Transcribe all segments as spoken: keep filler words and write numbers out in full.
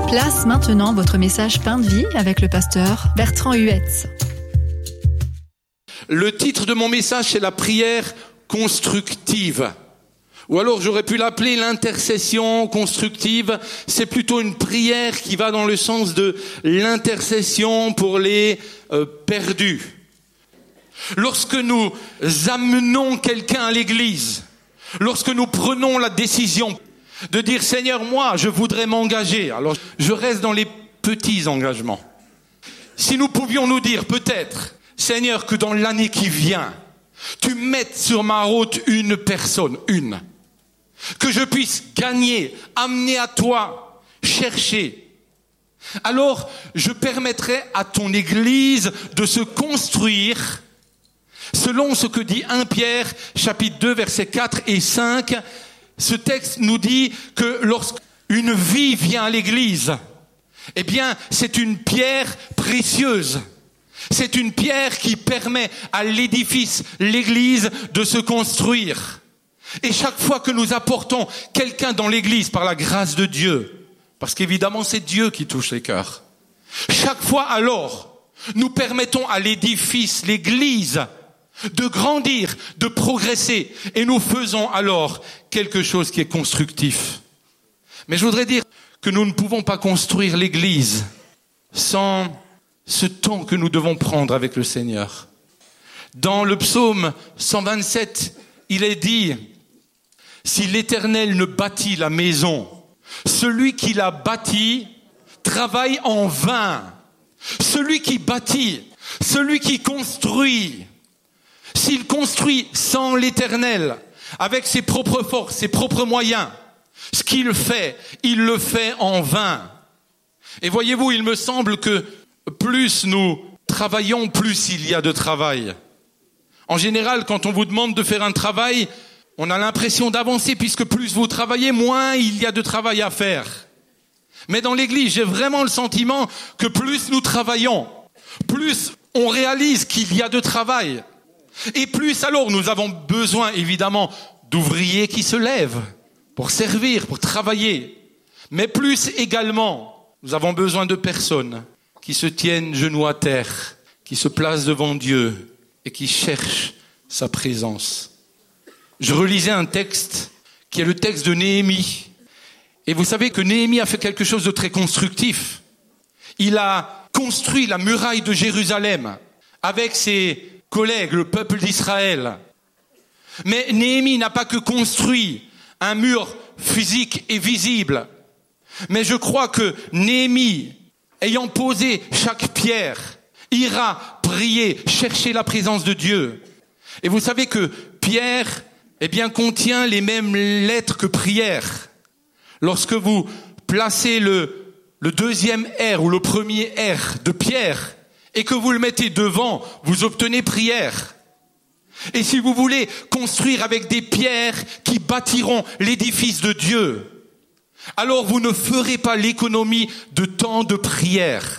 Place maintenant votre message Pain de vie avec le pasteur Bertrand Huetz. Le titre de mon message, c'est la prière constructive. Ou alors j'aurais pu l'appeler l'intercession constructive. C'est plutôt une prière qui va dans le sens de l'intercession pour les euh, perdus. Lorsque nous amenons quelqu'un à l'église, lorsque nous prenons la décision de dire « Seigneur, moi, je voudrais m'engager », alors je reste dans les petits engagements. Si nous pouvions nous dire peut-être « Seigneur, que dans l'année qui vient, tu mettes sur ma route une personne, une, que je puisse gagner, amener à toi, chercher. Alors, je permettrai à ton église de se construire selon ce que dit premier Pierre, chapitre deux, versets quatre et cinq. Ce texte nous dit que lorsqu'une vie vient à l'église, eh bien, c'est une pierre précieuse. C'est une pierre qui permet à l'édifice, l'église, de se construire. Et chaque fois que nous apportons quelqu'un dans l'église par la grâce de Dieu, parce qu'évidemment c'est Dieu qui touche les cœurs, chaque fois alors, nous permettons à l'édifice, l'église, de grandir, de progresser, et nous faisons alors quelque chose qui est constructif. Mais je voudrais dire que nous ne pouvons pas construire l'église sans ce temps que nous devons prendre avec le Seigneur. Dans le psaume cent vingt-sept, il est dit « Si l'Éternel ne bâtit la maison, celui qui l'a bâtie travaille en vain. Celui qui bâtit, celui qui construit, s'il construit sans l'Éternel, avec ses propres forces, ses propres moyens, ce qu'il fait, il le fait en vain. » Et voyez-vous, il me semble que plus nous travaillons, plus il y a de travail. En général, quand on vous demande de faire un travail, on a l'impression d'avancer, puisque plus vous travaillez, moins il y a de travail à faire. Mais dans l'église, j'ai vraiment le sentiment que plus nous travaillons, plus on réalise qu'il y a de travail. Et plus alors nous avons besoin évidemment d'ouvriers qui se lèvent pour servir, pour travailler. Mais plus également, nous avons besoin de personnes qui se tiennent genoux à terre, qui se placent devant Dieu et qui cherchent sa présence. Je relisais un texte qui est le texte de Néhémie. Et vous savez que Néhémie a fait quelque chose de très constructif. Il a construit la muraille de Jérusalem avec ses collègues, le peuple d'Israël. Mais Néhémie n'a pas que construit un mur physique et visible. Mais je crois que Néhémie, ayant posé chaque pierre, ira prier, chercher la présence de Dieu. Et vous savez que Pierre, eh bien, contient les mêmes lettres que prière. Lorsque vous placez le, le deuxième R ou le premier R de Pierre et que vous le mettez devant, vous obtenez prière. Et si vous voulez construire avec des pierres qui bâtiront l'édifice de Dieu, alors vous ne ferez pas l'économie de temps de prière.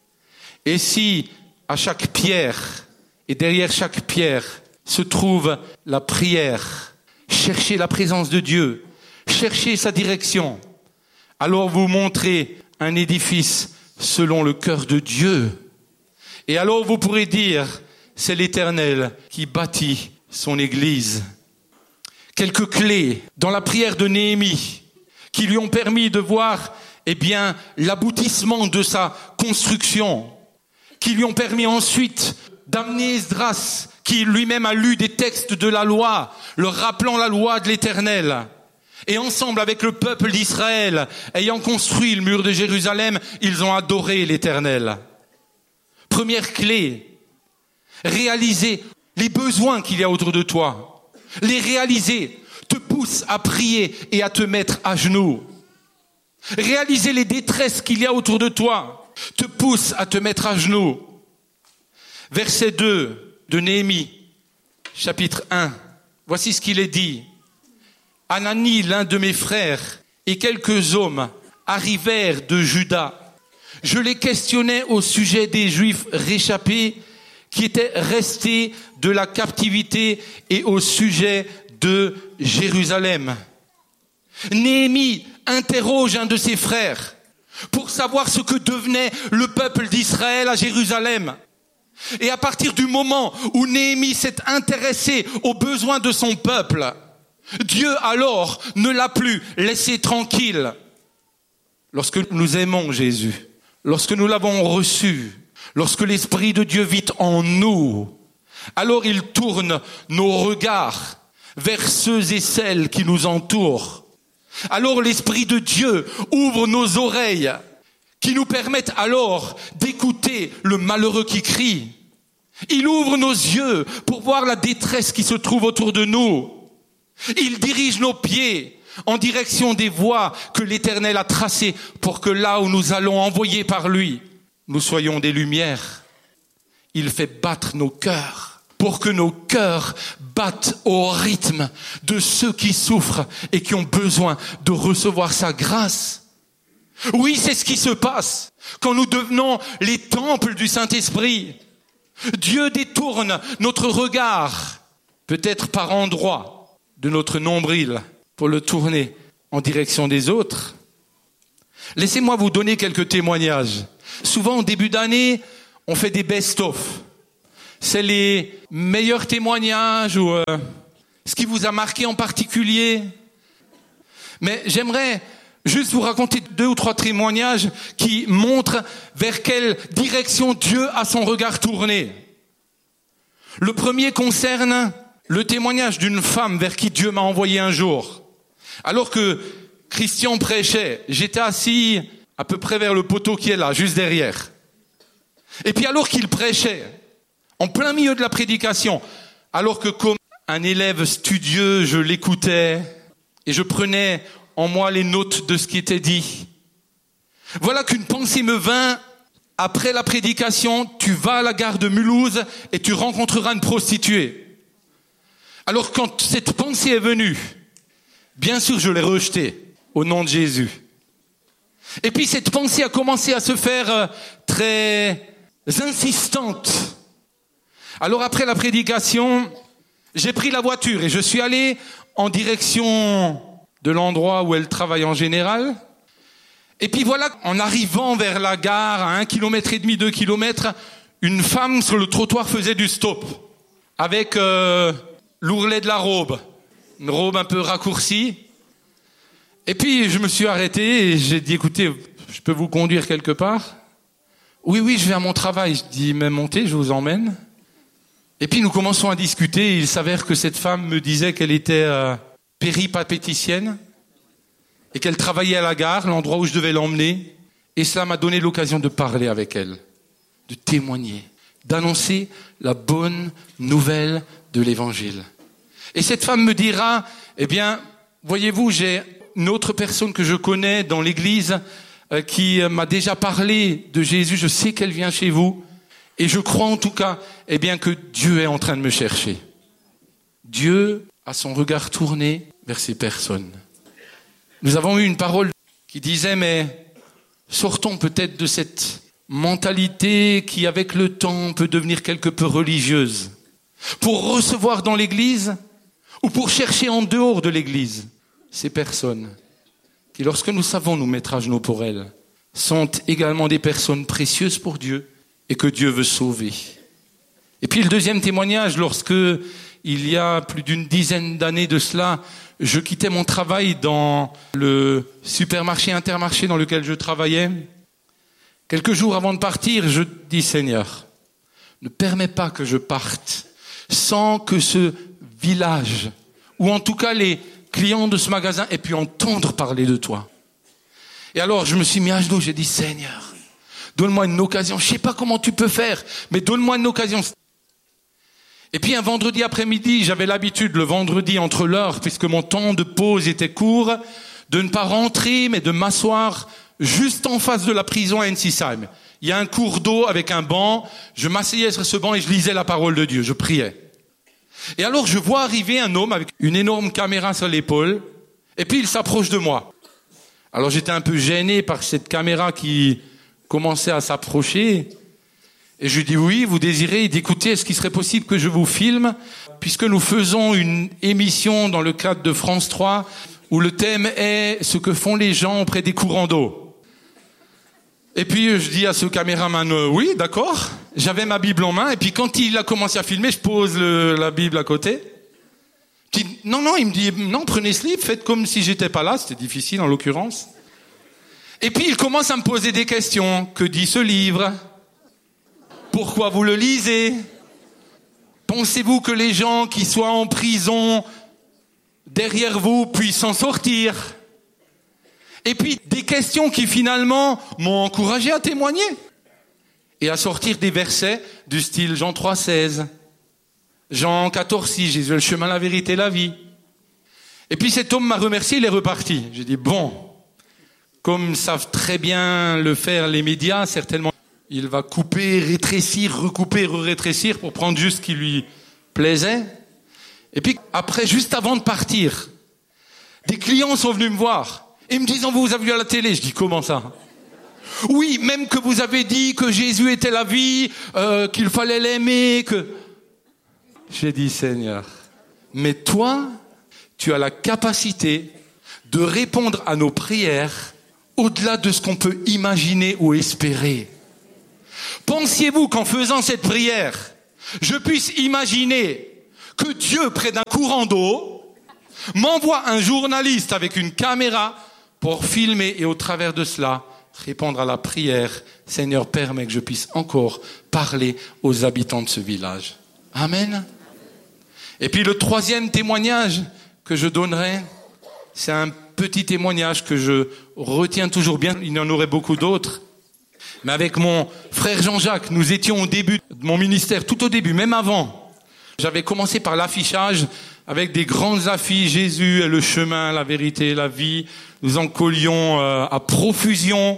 Et si à chaque pierre et derrière chaque pierre se trouve la prière, cherchez la présence de Dieu, cherchez sa direction, alors vous montrez un édifice selon le cœur de Dieu. Et alors vous pourrez dire, c'est l'Éternel qui bâtit son église. Quelques clés dans la prière de Néhémie qui lui ont permis de voir, eh bien, l'aboutissement de sa construction, qui lui ont permis ensuite d'amener Esdras, qui lui-même a lu des textes de la loi, leur rappelant la loi de l'Éternel. Et ensemble avec le peuple d'Israël, ayant construit le mur de Jérusalem, ils ont adoré l'Éternel. Première clé, réaliser les besoins qu'il y a autour de toi. Les réaliser te pousse à prier et à te mettre à genoux. Réaliser les détresses qu'il y a autour de toi te pousse à te mettre à genoux. Verset deux de Néhémie, chapitre un. Voici ce qu'il est dit. Hanani, l'un de mes frères, et quelques hommes arrivèrent de Juda. Je les questionnais au sujet des Juifs réchappés qui étaient restés de la captivité et au sujet de Jérusalem. Néhémie interroge un de ses frères pour savoir ce que devenait le peuple d'Israël à Jérusalem. Et à partir du moment où Néhémie s'est intéressé aux besoins de son peuple, Dieu alors ne l'a plus laissé tranquille. Lorsque nous aimons Jésus, lorsque nous l'avons reçu, lorsque l'Esprit de Dieu vit en nous, alors il tourne nos regards vers ceux et celles qui nous entourent. Alors l'Esprit de Dieu ouvre nos oreilles, qui nous permettent alors d'écouter le malheureux qui crie. Il ouvre nos yeux pour voir la détresse qui se trouve autour de nous. Il dirige nos pieds en direction des voies que l'Éternel a tracées pour que là où nous allons, envoyés par lui, nous soyons des lumières. Il fait battre nos cœurs pour que nos cœurs battent au rythme de ceux qui souffrent et qui ont besoin de recevoir sa grâce. Oui, c'est ce qui se passe quand nous devenons les temples du Saint-Esprit. Dieu détourne notre regard, peut-être par endroits, de notre nombril pour le tourner en direction des autres. Laissez-moi vous donner quelques témoignages. Souvent, au début d'année, on fait des best-of. C'est les meilleurs témoignages ou euh, ce qui vous a marqué en particulier. Mais j'aimerais juste vous raconter deux ou trois témoignages qui montrent vers quelle direction Dieu a son regard tourné. Le premier concerne le témoignage d'une femme vers qui Dieu m'a envoyé un jour. Alors que Christian prêchait, j'étais assis à peu près vers le poteau qui est là, juste derrière. Et puis alors qu'il prêchait, en plein milieu de la prédication, alors que comme un élève studieux, je l'écoutais et je prenais en moi les notes de ce qui était dit. Voilà qu'une pensée me vint. Après la prédication, tu vas à la gare de Mulhouse et tu rencontreras une prostituée. Alors quand cette pensée est venue, bien sûr je l'ai rejetée au nom de Jésus. Et puis cette pensée a commencé à se faire très insistante. Alors après la prédication, j'ai pris la voiture et je suis allé en direction de l'endroit où elle travaille en général. Et puis voilà, en arrivant vers la gare, à un kilomètre et demi, deux kilomètres, une femme sur le trottoir faisait du stop. Avec euh, l'ourlet de la robe. Une robe un peu raccourcie. Et puis je me suis arrêté et j'ai dit, écoutez, je peux vous conduire quelque part? Oui, oui, je vais à mon travail. Je dis, mais montez, je vous emmène. Et puis nous commençons à discuter. Il s'avère que cette femme me disait qu'elle était euh, péripatéticienne et qu'elle travaillait à la gare, l'endroit où je devais l'emmener. Et cela m'a donné l'occasion de parler avec elle, de témoigner, d'annoncer la bonne nouvelle de l'Évangile. Et cette femme me dira, eh bien, voyez-vous, j'ai une autre personne que je connais dans l'église euh, qui m'a déjà parlé de Jésus. Je sais qu'elle vient chez vous. Et je crois en tout cas, eh bien, que Dieu est en train de me chercher. Dieu a son regard tourné vers ces personnes. Nous avons eu une parole qui disait, mais sortons peut-être de cette mentalité qui, avec le temps, peut devenir quelque peu religieuse. Pour recevoir dans l'église ou pour chercher en dehors de l'église ces personnes qui, lorsque nous savons nous mettre à genoux pour elles, sont également des personnes précieuses pour Dieu et que Dieu veut sauver. Et puis le deuxième témoignage, lorsque il y a plus d'une dizaine d'années de cela, je quittais mon travail dans le supermarché Intermarché dans lequel je travaillais. Quelques jours avant de partir, je dis, Seigneur, ne permets pas que je parte sans que ce village, ou en tout cas les clients de ce magasin, aient pu entendre parler de toi. Et alors je me suis mis à genoux, j'ai dit, Seigneur, donne-moi une occasion, je sais pas comment tu peux faire, mais donne-moi une occasion. Et puis un vendredi après-midi, j'avais l'habitude, le vendredi entre l'heure, puisque mon temps de pause était court, de ne pas rentrer, mais de m'asseoir juste en face de la prison à Ensisheim. Il y a un cours d'eau avec un banc, je m'asseyais sur ce banc et je lisais la parole de Dieu, je priais. Et alors je vois arriver un homme avec une énorme caméra sur l'épaule, et puis il s'approche de moi. Alors j'étais un peu gêné par cette caméra qui commençait à s'approcher. Et je lui dis, oui, vous désirez d'écouter, est-ce qu'il serait possible que je vous filme? Puisque nous faisons une émission dans le cadre de France trois, où le thème est ce que font les gens auprès des courants d'eau. Et puis je dis à ce caméraman, euh, oui, d'accord. J'avais ma Bible en main, et puis quand il a commencé à filmer, je pose le, la Bible à côté. Je dis, non, non, il me dit, non, prenez ce livre, faites comme si j'étais pas là, c'était difficile en l'occurrence. Et puis il commence à me poser des questions. Que dit ce livre? Pourquoi vous le lisez? Pensez-vous que les gens qui soient en prison derrière vous puissent s'en sortir? Et puis des questions qui finalement m'ont encouragé à témoigner et à sortir des versets du style Jean trois seize, Jean quatorze six, Jésus est le chemin, la vérité, la vie. Et puis cet homme m'a remercié, il est reparti. J'ai dit bon, comme savent très bien le faire les médias, certainement il va couper, rétrécir, recouper, rétrécir pour prendre juste ce qui lui plaisait. Et puis après, juste avant de partir, des clients sont venus me voir et me disant, vous avez vu à la télé? Je dis, comment ça? Oui, même que vous avez dit que Jésus était la vie, euh, qu'il fallait l'aimer, que... J'ai dit, Seigneur, mais toi, tu as la capacité de répondre à nos prières au-delà de ce qu'on peut imaginer ou espérer. Pensiez-vous qu'en faisant cette prière, je puisse imaginer que Dieu, près d'un courant d'eau, m'envoie un journaliste avec une caméra pour filmer et au travers de cela, répondre à la prière, Seigneur, permets que je puisse encore parler aux habitants de ce village. Amen. Et puis le troisième témoignage que je donnerai, c'est un petit témoignage que je retiens toujours bien, il y en aurait beaucoup d'autres. Mais avec mon frère Jean-Jacques, nous étions au début de mon ministère, tout au début, même avant. J'avais commencé par l'affichage avec des grandes affiches, Jésus est le chemin, la vérité, la vie. Nous en collions euh, à profusion.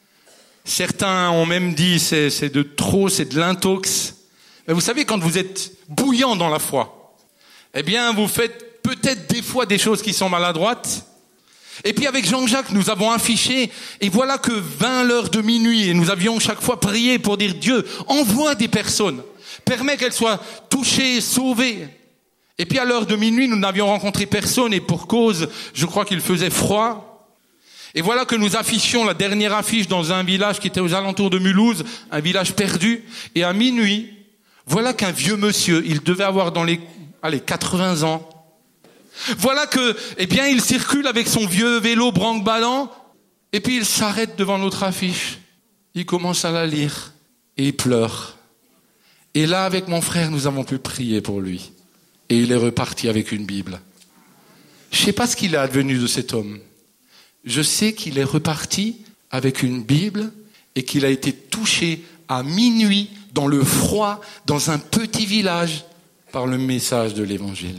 Certains ont même dit c'est, c'est de trop, c'est de l'intox. Mais vous savez, quand vous êtes bouillant dans la foi, eh bien, vous faites peut-être des fois des choses qui sont maladroites. Et puis avec Jean-Jacques, nous avons affiché, et voilà que vingt l'heure de minuit, et nous avions chaque fois prié pour dire, Dieu, envoie des personnes, permets qu'elles soient touchées, sauvées. Et puis à l'heure de minuit, nous n'avions rencontré personne, et pour cause, je crois qu'il faisait froid. Et voilà que nous affichions la dernière affiche dans un village qui était aux alentours de Mulhouse, un village perdu, et à minuit, voilà qu'un vieux monsieur, il devait avoir dans les, allez, quatre-vingts ans, voilà que, eh bien, il circule avec son vieux vélo branque-ballant, et puis il s'arrête devant notre affiche. Il commence à la lire, et il pleure. Et là, avec mon frère, nous avons pu prier pour lui. Et il est reparti avec une Bible. Je ne sais pas ce qu'il est advenu de cet homme. Je sais qu'il est reparti avec une Bible, et qu'il a été touché à minuit, dans le froid, dans un petit village, par le message de l'Évangile.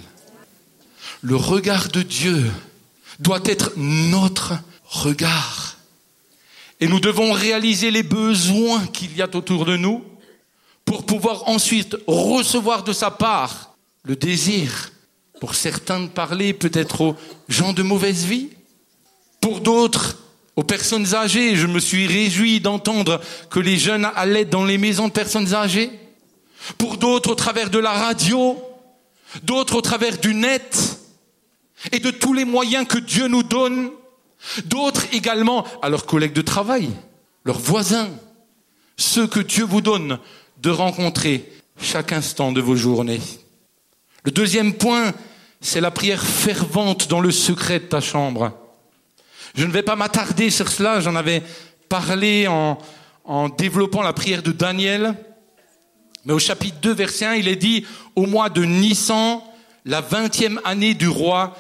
Le regard de Dieu doit être notre regard. Et nous devons réaliser les besoins qu'il y a autour de nous pour pouvoir ensuite recevoir de sa part le désir. Pour certains de parler peut-être aux gens de mauvaise vie. Pour d'autres, aux personnes âgées. Je me suis réjoui d'entendre que les jeunes allaient dans les maisons de personnes âgées. Pour d'autres, au travers de la radio. D'autres, au travers du net. Et de tous les moyens que Dieu nous donne, d'autres également à leurs collègues de travail, leurs voisins, ceux que Dieu vous donne de rencontrer chaque instant de vos journées. Le deuxième point, c'est la prière fervente dans le secret de ta chambre. Je ne vais pas m'attarder sur cela, j'en avais parlé en, en développant la prière de Daniel, mais au chapitre deux, verset un, il est dit « Au mois de Nissan, la vingtième année du roi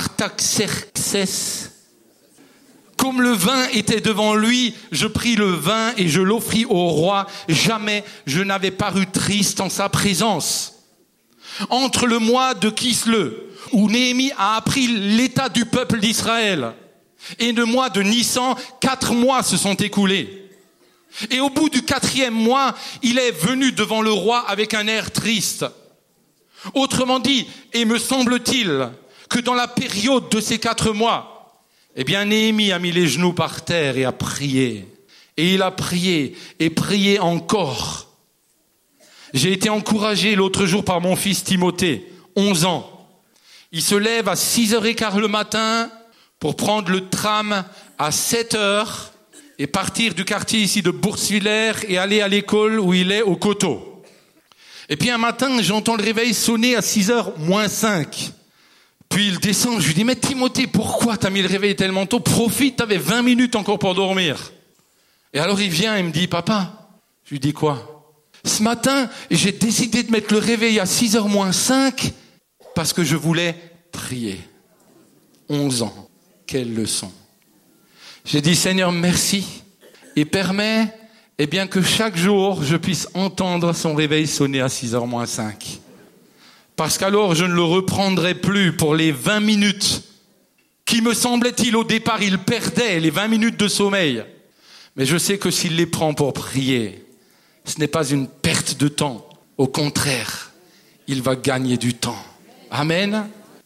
Artaxerxès. Comme le vin était devant lui, je pris le vin et je l'offris au roi. Jamais je n'avais paru triste en sa présence. Entre le mois de Kislev, où Néhémie a appris l'état du peuple d'Israël, et le mois de Nissan, quatre mois se sont écoulés. Et au bout du quatrième mois, il est venu devant le roi avec un air triste. Autrement dit, et me semble-t-il que dans la période de ces quatre mois, eh bien Néhémie a mis les genoux par terre et a prié. Et il a prié et prié encore. J'ai été encouragé l'autre jour par mon fils Timothée, onze ans. Il se lève à six heures quinze le matin pour prendre le tram à sept heures et partir du quartier ici de Bourse-Villers et aller à l'école où il est au Coteau. Et puis un matin, j'entends le réveil sonner à six heures moins cinq. Puis il descend, je lui dis, mais Timothée, pourquoi t'as mis le réveil tellement tôt? Profite, t'avais vingt minutes encore pour dormir. Et alors il vient et me dit, papa, je lui dis quoi? Ce matin, j'ai décidé de mettre le réveil à six heures moins cinq parce que je voulais prier. onze ans. Quelle leçon. J'ai dit, Seigneur, merci. Et permets, eh bien, que chaque jour, je puisse entendre son réveil sonner à six heures moins cinq. Parce qu'alors, je ne le reprendrai plus pour les vingt minutes qui, me semblait-il, au départ, il perdait les vingt minutes de sommeil. Mais je sais que s'il les prend pour prier, ce n'est pas une perte de temps. Au contraire, il va gagner du temps. Amen.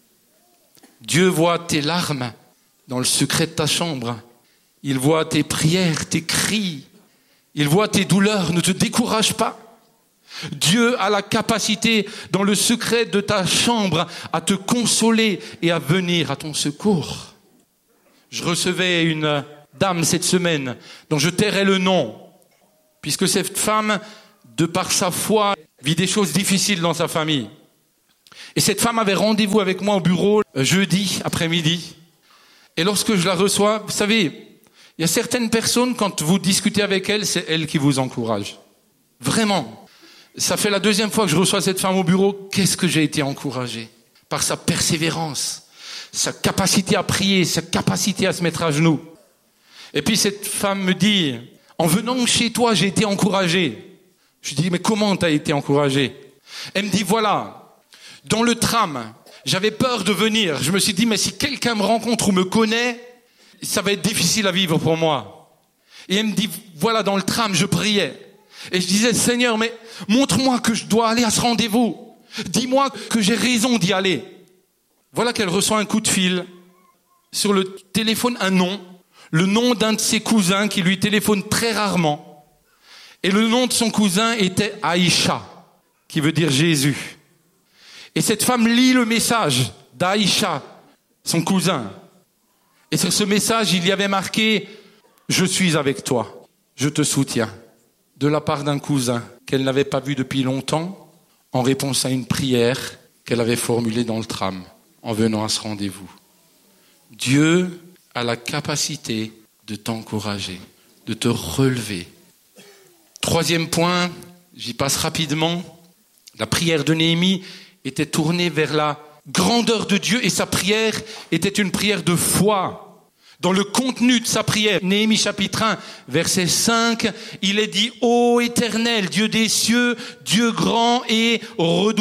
Dieu voit tes larmes dans le secret de ta chambre. Il voit tes prières, tes cris. Il voit tes douleurs. Ne te décourage pas. Dieu a la capacité, dans le secret de ta chambre, à te consoler et à venir à ton secours. Je recevais une dame cette semaine, dont je tairai le nom, puisque cette femme, de par sa foi, vit des choses difficiles dans sa famille. Et cette femme avait rendez-vous avec moi au bureau jeudi après-midi. Et lorsque je la reçois, vous savez, il y a certaines personnes, quand vous discutez avec elles, c'est elles qui vous encouragent. Vraiment. Ça fait la deuxième fois que je reçois cette femme au bureau. Qu'est-ce que j'ai été encouragé par sa persévérance, sa capacité à prier, sa capacité à se mettre à genoux. Et puis cette femme me dit, en venant chez toi, j'ai été encouragé. Je dis, mais comment t'as été encouragé? Elle me dit, voilà, dans le tram, j'avais peur de venir. Je me suis dit, mais si quelqu'un me rencontre ou me connaît, ça va être difficile à vivre pour moi. Et elle me dit, voilà, dans le tram, je priais. Et je disais, Seigneur, mais montre-moi que je dois aller à ce rendez-vous. Dis-moi que j'ai raison d'y aller. Voilà qu'elle reçoit un coup de fil. Sur le téléphone, un nom. Le nom d'un de ses cousins qui lui téléphone très rarement. Et le nom de son cousin était Aïcha, qui veut dire Jésus. Et cette femme lit le message d'Aïcha, son cousin. Et sur ce message, il y avait marqué « Je suis avec toi, je te soutiens » de la part d'un cousin qu'elle n'avait pas vu depuis longtemps, en réponse à une prière qu'elle avait formulée dans le tram, en venant à ce rendez-vous. Dieu a la capacité de t'encourager, de te relever. Troisième point, j'y passe rapidement, la prière de Néhémie était tournée vers la grandeur de Dieu et sa prière était une prière de foi. Dans le contenu de sa prière, Néhémie chapitre un, verset cinq, il est dit « Ô Éternel, Dieu des cieux, Dieu grand et redoutable ».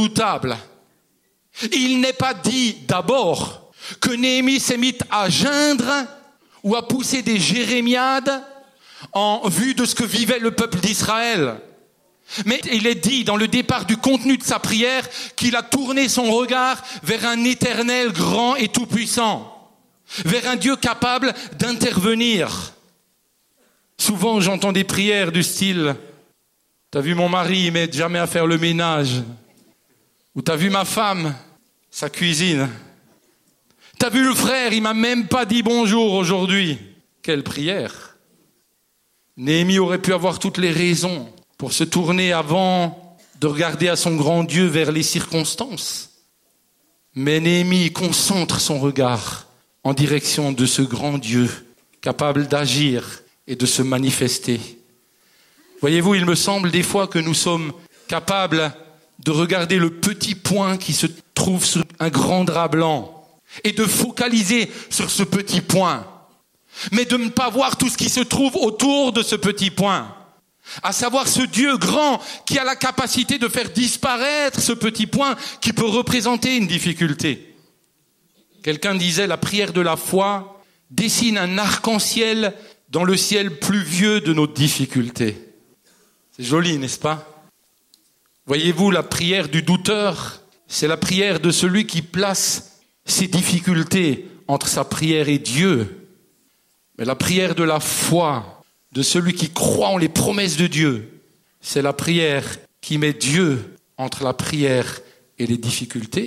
Il n'est pas dit d'abord que Néhémie s'est mis à geindre ou à pousser des jérémiades en vue de ce que vivait le peuple d'Israël. Mais il est dit dans le départ du contenu de sa prière qu'il a tourné son regard vers un Éternel grand et tout-puissant. Vers un Dieu capable d'intervenir. Souvent, j'entends des prières du style « T'as vu mon mari, il m'aide jamais à faire le ménage. » Ou « T'as vu ma femme, sa cuisine. » « T'as vu le frère, il m'a même pas dit bonjour aujourd'hui. » Quelle prière! Néhémie aurait pu avoir toutes les raisons pour se tourner avant de regarder à son grand Dieu vers les circonstances. Mais Néhémie concentre son regard en direction de ce grand Dieu, capable d'agir et de se manifester. Voyez-vous, il me semble des fois que nous sommes capables de regarder le petit point qui se trouve sur un grand drap blanc et de focaliser sur ce petit point, mais de ne pas voir tout ce qui se trouve autour de ce petit point, à savoir ce Dieu grand qui a la capacité de faire disparaître ce petit point qui peut représenter une difficulté. Quelqu'un disait, la prière de la foi dessine un arc-en-ciel dans le ciel pluvieux de nos difficultés. C'est joli, n'est-ce pas? Voyez-vous, la prière du douteur, c'est la prière de celui qui place ses difficultés entre sa prière et Dieu. Mais la prière de la foi, de celui qui croit en les promesses de Dieu, c'est la prière qui met Dieu entre la prière et les difficultés.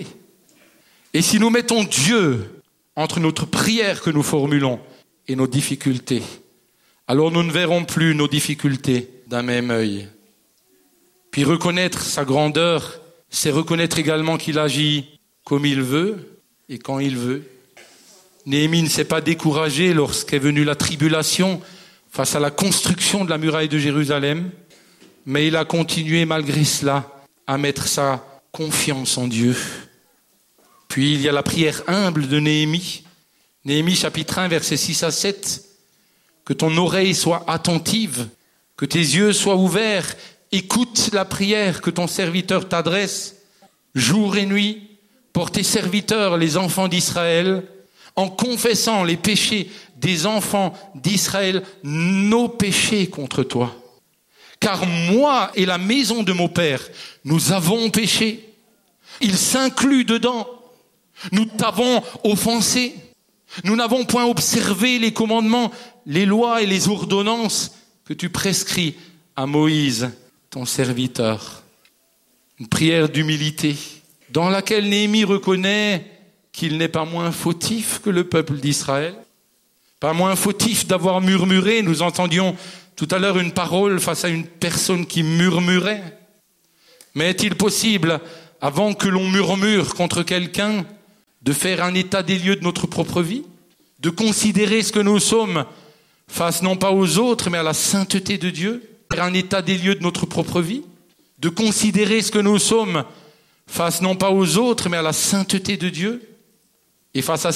Et si nous mettons Dieu entre notre prière que nous formulons et nos difficultés, alors nous ne verrons plus nos difficultés d'un même œil. Puis reconnaître sa grandeur, c'est reconnaître également qu'il agit comme il veut et quand il veut. Néhémie ne s'est pas découragé lorsqu'est venue la tribulation face à la construction de la muraille de Jérusalem, mais il a continué malgré cela à mettre sa confiance en Dieu. Puis il y a la prière humble de Néhémie. Néhémie chapitre un, versets six à sept. Que ton oreille soit attentive, que tes yeux soient ouverts, écoute la prière que ton serviteur t'adresse, jour et nuit, pour tes serviteurs, les enfants d'Israël, en confessant les péchés des enfants d'Israël, nos péchés contre toi. Car moi et la maison de mon père, nous avons péché. Il s'inclut dedans. Nous t'avons offensé. Nous n'avons point observé les commandements, les lois et les ordonnances que tu prescris à Moïse, ton serviteur. Une prière d'humilité dans laquelle Néhémie reconnaît qu'il n'est pas moins fautif que le peuple d'Israël, pas moins fautif d'avoir murmuré. Nous entendions tout à l'heure une parole face à une personne qui murmurait. Mais est-il possible, avant que l'on murmure contre quelqu'un, de faire un état des lieux de notre propre vie, de considérer ce que nous sommes face non pas aux autres, mais à la sainteté de Dieu, faire un état des lieux de notre propre vie, de considérer ce que nous sommes face non pas aux autres, mais à la sainteté de Dieu, et face à